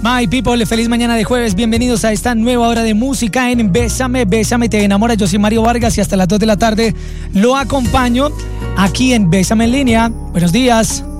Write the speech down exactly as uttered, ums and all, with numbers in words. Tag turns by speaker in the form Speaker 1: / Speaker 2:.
Speaker 1: My people, feliz mañana de jueves. Bienvenidos a esta nueva hora de música en Bésame, Bésame, te enamora. Yo soy Mario Vargas y hasta las dos de la tarde lo acompaño aquí en Bésame en línea. Buenos días.